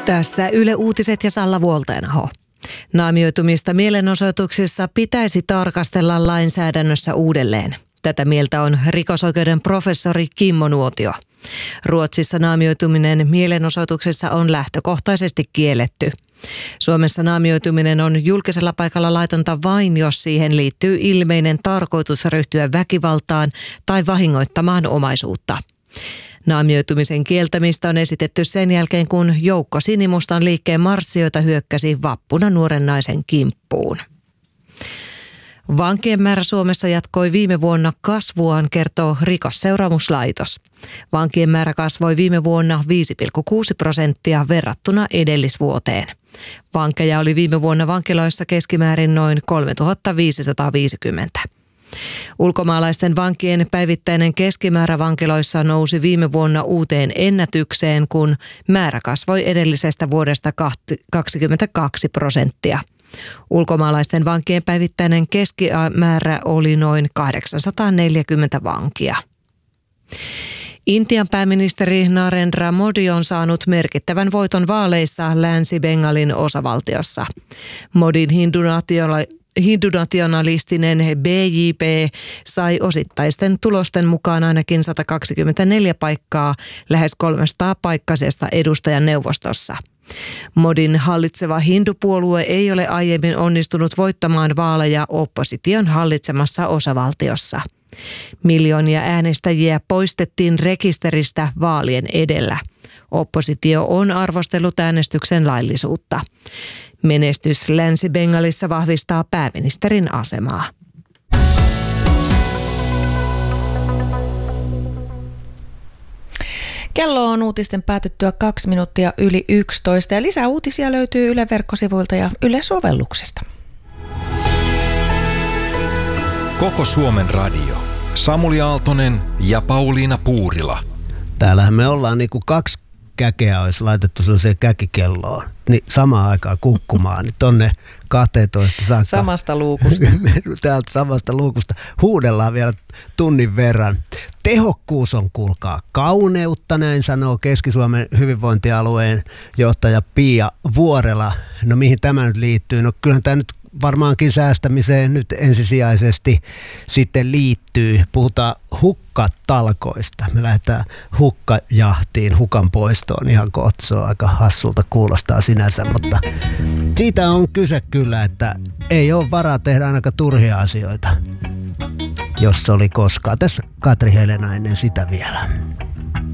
Tässä Yle Uutiset ja Salla Vuolteenaho. Naamioitumista mielenosoituksissa pitäisi tarkastella lainsäädännössä uudelleen. Tätä mieltä on rikosoikeuden professori Kimmo Nuotio. Ruotsissa naamioituminen mielenosoituksessa on lähtökohtaisesti kielletty. Suomessa naamioituminen on julkisella paikalla laitonta vain, jos siihen liittyy ilmeinen tarkoitus ryhtyä väkivaltaan tai vahingoittamaan omaisuutta. Naamioitumisen kieltämistä on esitetty sen jälkeen, kun joukko sinimustan liikkeen marssijoita hyökkäsi vappuna nuoren naisen kimppuun. Vankien määrä Suomessa jatkoi viime vuonna kasvuaan, kertoo Rikosseuraamuslaitos. Vankien määrä kasvoi viime vuonna 5,6% verrattuna edellisvuoteen. Vankeja oli viime vuonna vankiloissa keskimäärin noin 3550. Ulkomaalaisten vankien päivittäinen keskimäärä vankiloissa nousi viime vuonna uuteen ennätykseen, kun määrä kasvoi edellisestä vuodesta 22%. Ulkomaalaisten vankien päivittäinen keskimäärä oli noin 840 vankia. Intian pääministeri Narendra Modi on saanut merkittävän voiton vaaleissa Länsi-Bengalin osavaltiossa. Modin hindunationalistinen BJP sai osittaisten tulosten mukaan ainakin 124 paikkaa lähes 300 paikkaisesta edustajan neuvostossa. Modin hallitseva hindupuolue ei ole aiemmin onnistunut voittamaan vaaleja opposition hallitsemassa osavaltiossa. Miljoonia äänestäjiä poistettiin rekisteristä vaalien edellä. Oppositio on arvostellut äänestyksen laillisuutta. Menestys Länsi-Bengalissa vahvistaa pääministerin asemaa. Kello on uutisten päätyttyä 2 minuuttia yli 11 ja lisää uutisia löytyy Yle verkkosivuilta ja Yle sovelluksesta. Koko Suomen radio. Samuli Aaltonen ja Pauliina Puurila. Täällähän me ollaan niin kuin 2 käkeä olisi laitettu sellaiseen käkikelloon, niin samaan aikaan kukkumaan, niin tonne 12 saakka. Samasta luukusta. Täältä samasta luukusta huudellaan vielä tunnin verran. Tehokkuus on, kuulkaa, kauneutta, näin sanoo Keski-Suomen hyvinvointialueen johtaja Pia Vuorela. No mihin tämä nyt liittyy? No kyllähän tämä nyt varmaankin säästämiseen nyt ensisijaisesti sitten liittyy. Puhutaan hukkatalkoista. Me lähdetään hukkajahtiin, hukan poistoon ihan kohta. Se on aika hassulta kuulostaa sinänsä, mutta siitä on kyse kyllä, että ei ole varaa tehdä ainakaan turhia asioita, jos se oli koskaan. Tässä Katri Helena ennen sitä vielä.